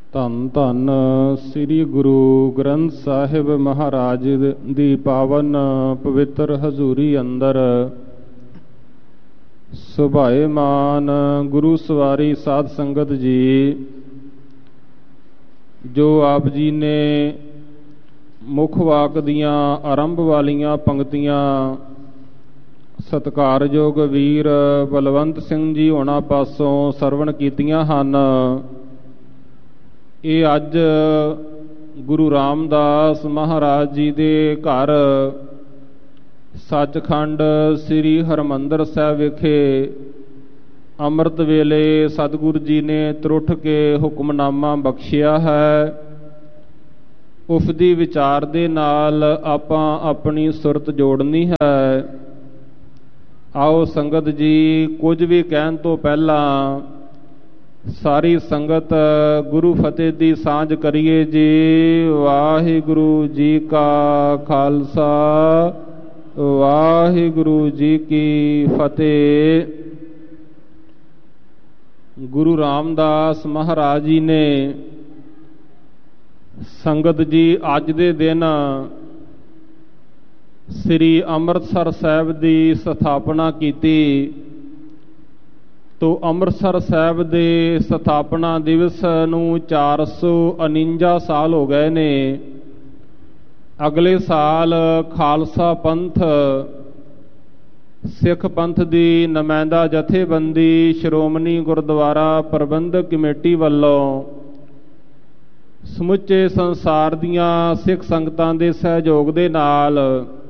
ਧੰਨ ਧੰਨ ਸ੍ਰੀ ਗੁਰੂ ਗ੍ਰੰਥ ਸਾਹਿਬ ਮਹਾਰਾਜ ਦੀ ਪਾਵਨ ਪਵਿੱਤਰ ਹਜ਼ੂਰੀ ਅੰਦਰ ਸੁਭਾਏਮਾਨ ਗੁਰੂ ਸਵਾਰੀ ਸਾਧ ਸੰਗਤ ਜੀ, ਜੋ ਆਪ ਜੀ ਨੇ ਮੁੱਖ ਵਾਕ ਦੀਆਂ ਆਰੰਭ ਵਾਲੀਆਂ ਪੰਕਤੀਆਂ ਸਤਿਕਾਰਯੋਗ ਵੀਰ ਬਲਵੰਤ ਸਿੰਘ ਜੀ ਹੋਣਾ ਪਾਸੋਂ ਸਰਵਣ ਕੀਤੀਆਂ ਹਨ, ਇਹ ਅੱਜ ਗੁਰੂ ਰਾਮਦਾਸ ਮਹਾਰਾਜ ਜੀ ਦੇ ਘਰ ਸੱਚਖੰਡ ਸ੍ਰੀ ਹਰਿਮੰਦਰ ਸਾਹਿਬ ਵਿਖੇ ਅੰਮ੍ਰਿਤ ਵੇਲੇ ਸਤਿਗੁਰੂ ਜੀ ਨੇ ਤਰੁੱਠ ਕੇ ਹੁਕਮਨਾਮਾ ਬਖਸ਼ਿਆ ਹੈ। ਉਸ ਦੀ ਵਿਚਾਰ ਦੇ ਨਾਲ ਆਪਾਂ ਆਪਣੀ ਸੁਰਤ ਜੋੜਨੀ ਹੈ। ਆਓ ਸੰਗਤ ਜੀ, ਕੁਝ ਵੀ ਕਹਿਣ ਤੋਂ ਪਹਿਲਾਂ ਸਾਰੀ ਸੰਗਤ ਗੁਰੂ ਫਤਿਹ ਦੀ ਸਾਂਝ ਕਰੀਏ ਜੀ। ਵਾਹਿਗੁਰੂ ਜੀ ਕਾ ਖਾਲਸਾ, ਵਾਹਿਗੁਰੂ ਜੀ ਕੀ ਫਤਿਹ। ਗੁਰੂ ਰਾਮਦਾਸ ਮਹਾਰਾਜ ਜੀ ਨੇ ਸੰਗਤ ਜੀ ਅੱਜ ਦੇ ਦਿਨ ਸ੍ਰੀ ਅੰਮ੍ਰਿਤਸਰ ਸਾਹਿਬ ਦੀ ਸਥਾਪਨਾ ਕੀਤੀ। ਤੋ ਅੰਮ੍ਰਿਤਸਰ ਸਾਹਿਬ ਦੇ ਸਥਾਪਨਾ ਦਿਵਸ ਨੂੰ 449 ਸਾਲ ਹੋ ਗਏ ਨੇ। ਅਗਲੇ ਸਾਲ ਖਾਲਸਾ ਪੰਥ ਸਿੱਖ ਪੰਥ ਦੀ ਨੁਮਾਇੰਦਾ ਜਥੇਬੰਦੀ ਸ਼੍ਰੋਮਣੀ ਗੁਰਦੁਆਰਾ ਪ੍ਰਬੰਧਕ ਕਮੇਟੀ ਵੱਲੋਂ ਸਮੁੱਚੇ ਸੰਸਾਰ ਦੀਆਂ ਸਿੱਖ ਸੰਗਤਾਂ ਦੇ ਸਹਿਯੋਗ ਦੇ ਨਾਲ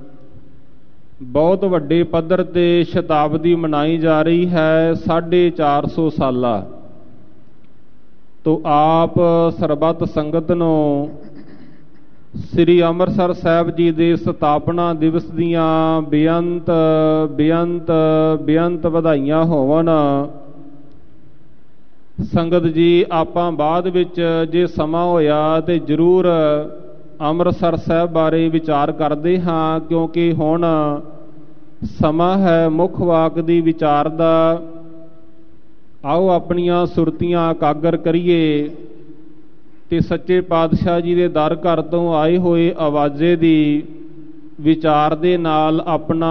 ਬਹੁਤ ਵੱਡੇ ਪੱਧਰ ਤੇ ਸ਼ਤਾਬਦੀ ਮਨਾਈ ਜਾ ਰਹੀ ਹੈ। 450 ਸਾਲਾ ਤੋਂ ਆਪ ਸਰਬੱਤ ਸੰਗਤ ਨੂੰ ਸ੍ਰੀ ਅੰਮ੍ਰਿਤਸਰ ਸਾਹਿਬ ਜੀ ਦੇ ਸਥਾਪਨਾ ਦਿਵਸ ਦੀਆਂ ਬੇਅੰਤ ਬੇਅੰਤ ਬੇਅੰਤ ਵਧਾਈਆਂ ਹੋਵਨ। ਸੰਗਤ ਜੀ, ਆਪਾਂ ਬਾਅਦ ਵਿੱਚ ਜੇ ਸਮਾਂ ਹੋਇਆ ਤੇ ਜ਼ਰੂਰ ਅੰਮ੍ਰਿਤਸਰ ਸਾਹਿਬ ਬਾਰੇ ਵਿਚਾਰ ਕਰਦੇ ਹਾਂ, ਕਿਉਂਕਿ ਹੁਣ ਸਮਾਂ ਹੈ ਮੁੱਖ ਵਾਕ ਦੀ ਵਿਚਾਰ ਦਾ। ਆਓ ਆਪਣੀਆਂ ਸੁਰਤੀਆਂ ਇਕਾਗਰ ਕਰੀਏ ਤੇ ਸੱਚੇ ਪਾਤਸ਼ਾਹ ਜੀ ਦੇ ਦਰ ਘਰ ਤੋਂ ਆਏ ਹੋਏ ਆਵਾਜ਼ੇ ਦੀ ਵਿਚਾਰ ਦੇ ਨਾਲ ਆਪਣਾ